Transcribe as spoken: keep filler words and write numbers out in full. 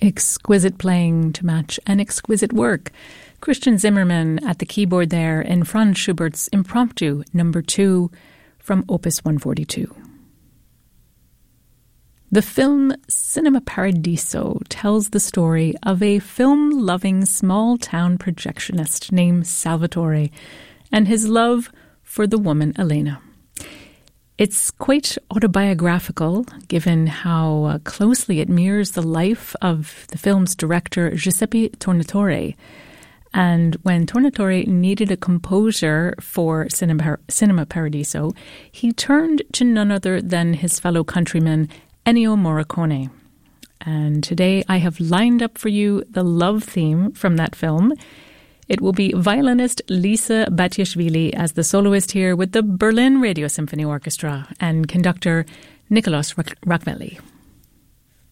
Exquisite playing to match an exquisite work. Christian Zimmerman at the keyboard there in Franz Schubert's Impromptu number two from Opus one forty-two. The film Cinema Paradiso tells the story of a film-loving small-town projectionist named Salvatore and his love for the woman Elena. It's quite autobiographical, given how uh, closely it mirrors the life of the film's director, Giuseppe Tornatore. And when Tornatore needed a composer for Cinema, Cinema Paradiso, he turned to none other than his fellow countryman, Ennio Morricone. And today I have lined up for you the love theme from that film. It will be violinist Lisa Batiashvili as the soloist here with the Berlin Radio Symphony Orchestra and conductor Nicholas Rakhveli.